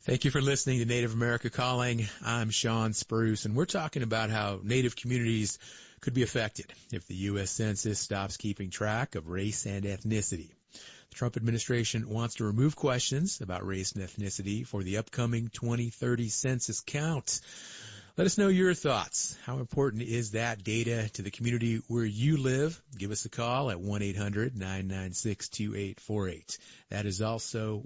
Thank you for listening to Native America Calling. I'm Sean Spruce, and we're talking about how Native communities could be affected if the U.S. Census stops keeping track of race and ethnicity. The Trump administration wants to remove questions about race and ethnicity for the upcoming 2030 census count. Let us know your thoughts. How important is that data to the community where you live? Give us a call at 1-800-996-2848. That is also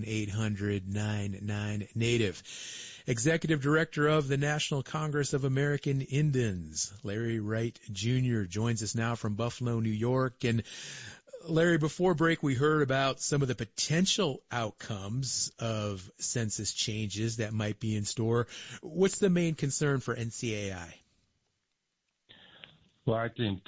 1-800-99-NATIVE. Executive Director of the National Congress of American Indians, Larry Wright Jr., joins us now from Buffalo, New York. And Larry, before break, we heard about some of the potential outcomes of census changes that might be in store. What's the main concern for NCAI? Well, I think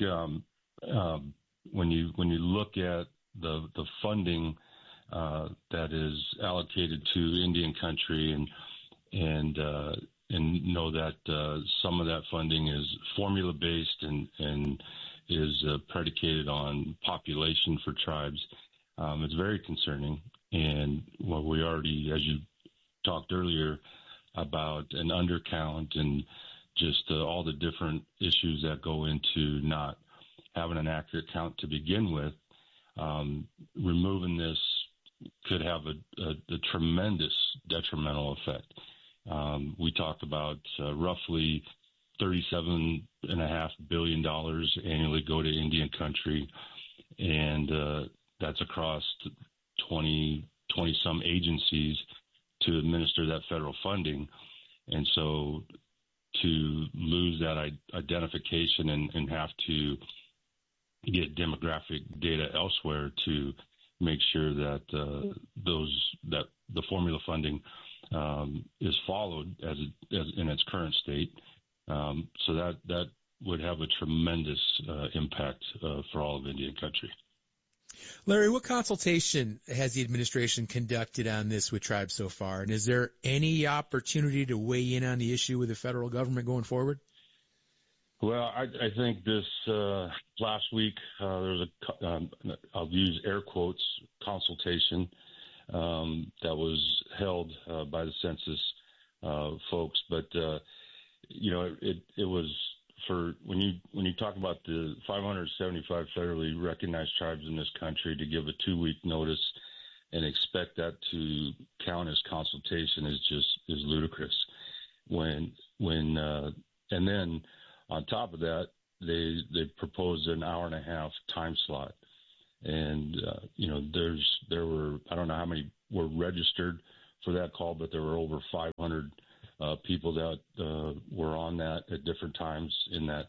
when you look at the funding that is allocated to Indian country and know that some of that funding is formula based and is predicated on population for tribes. It's very concerning. And we already, as you talked earlier about an undercount and just all the different issues that go into not having an accurate count to begin with, removing this could have a tremendous detrimental effect. We talked about roughly $37.5 billion annually go to Indian country, and that's across 20 some agencies to administer that federal funding. And so to lose that identification and have to get demographic data elsewhere to make sure that that the formula funding is followed as in its current state. So that would have a tremendous impact for all of Indian country. Larry, what consultation has the administration conducted on this with tribes so far? And is there any opportunity to weigh in on the issue with the federal government going forward? Well, I think this last week there was I'll use air quotes, consultation that was held by the census folks, but it was for when you talk about the 575 federally recognized tribes in this country, to give a 2-week notice and expect that to count as consultation is ludicrous. And then on top of that, they proposed an hour-and-a-half time slot, and there were, I don't know how many were registered for that call, but there were over 500 people that were on that at different times in that.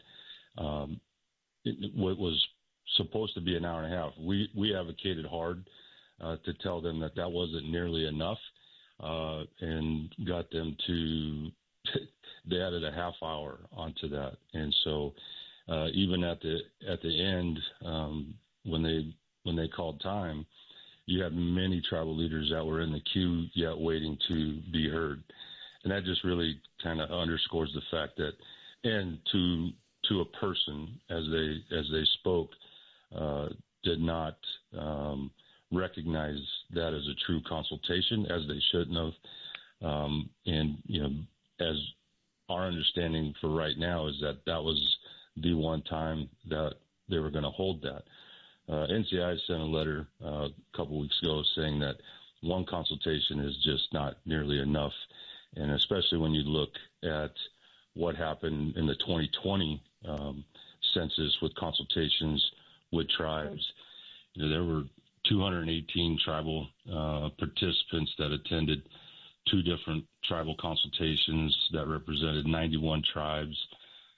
What was supposed to be an hour and a half, we advocated hard to tell them that wasn't nearly enough, and got them to they added a half hour onto that. And so even at the end, when they called time, you had many tribal leaders that were in the queue yet waiting to be heard. And that just really kind of underscores the fact that, and to a person as they spoke, did not recognize that as a true consultation, as they shouldn't have. And as our understanding for right now is that was the one time that they were going to hold that. NCI sent a letter a couple weeks ago saying that one consultation is just not nearly enough. And especially when you look at what happened in the 2020 census with consultations with tribes, there were 218 tribal participants that attended 2 different tribal consultations that represented 91 tribes,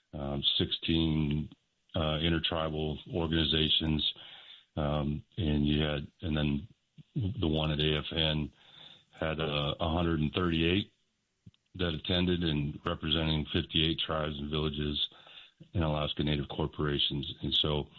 16 intertribal organizations, and then the one at AFN had 138 that attended, and representing 58 tribes and villages and Alaska Native corporations. And so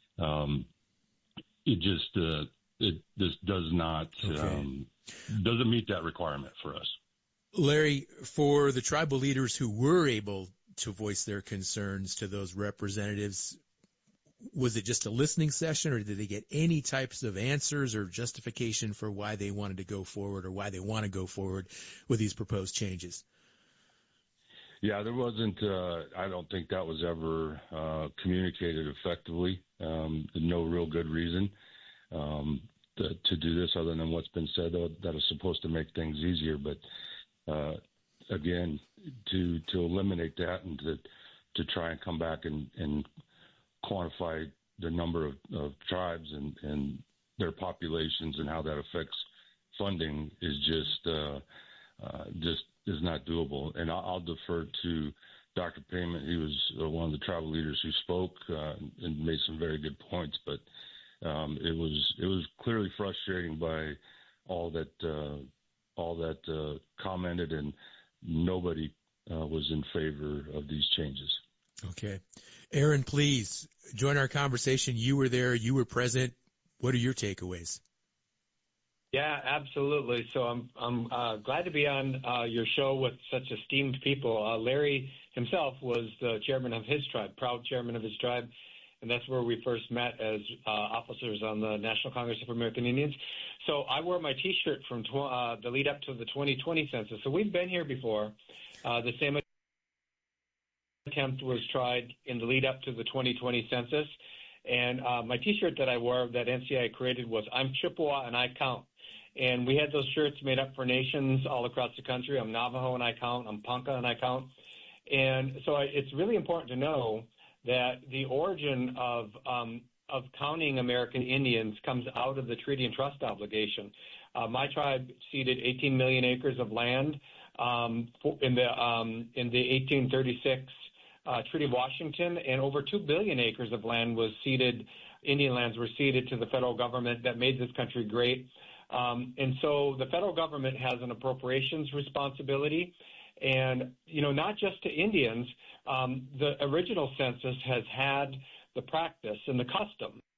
this does not doesn't meet that requirement for us. Larry, for the tribal leaders who were able to voice their concerns to those representatives, Was it just a listening session, or did they get any types of answers or justification for why they wanted to go forward or why they want to go forward with these proposed changes? Yeah, there wasn't. I don't think that was ever communicated effectively. No real good reason to do this, other than what's been said, that is supposed to make things easier. But again, to eliminate that and to try and come back and quantify the number of tribes and their populations and how that affects funding is just is not doable. And I'll defer to Dr. Payment. He was one of the tribal leaders who spoke and made some very good points, but it was clearly frustrating by all that commented, and nobody was in favor of these changes. Okay. Aaron, please join our conversation. You were there. You were present. What are your takeaways? Yeah, absolutely. So I'm glad to be on your show with such esteemed people. Larry himself was the chairman of his tribe, proud chairman of his tribe, and that's where we first met as officers on the National Congress of American Indians. So I wore my T-shirt from the lead up to the 2020 census. So we've been here before. The same attempt was tried in the lead up to the 2020 census. And my T-shirt that I wore that NCI created was, "I'm Chippewa and I count." And we had those shirts made up for nations all across the country. I'm Navajo and I count. I'm Ponca and I count. And so it's really important to know that the origin of counting American Indians comes out of the treaty and trust obligation. My tribe ceded 18 million acres of land in the 1836 Treaty of Washington, and over 2 billion acres of land was ceded. Indian lands were ceded to the federal government that made this country great. And so the federal government has an appropriations responsibility, and, not just to Indians. The original census has had the practice and the custom